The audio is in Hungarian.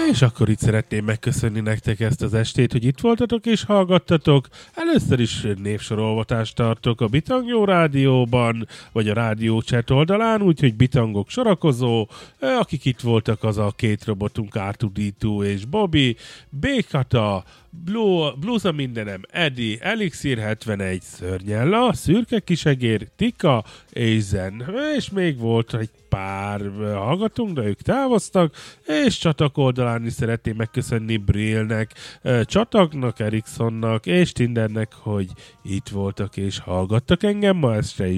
És akkor itt szeretném megköszönni nektek ezt az estét, hogy itt voltatok és hallgattatok. Először is névsorolvatást tartok a Bitangnyó rádióban, vagy a rádió chat oldalán, úgyhogy bitangok sorakozó. Akik itt voltak, az a két robotunk, R2D2 és Bobby, B-Kata, Blues a mindenem, Eddie, Elixir 71, Szörnyella, Szürke Kisegér, Tika és Zen. És még volt egy pár hallgatunk, de ők távoztak, és Csatak oldalán is szeretném megköszönni Brillnek, Csatagnak, Ericssonnak és Tindernek, hogy itt voltak és hallgattak engem ma este is.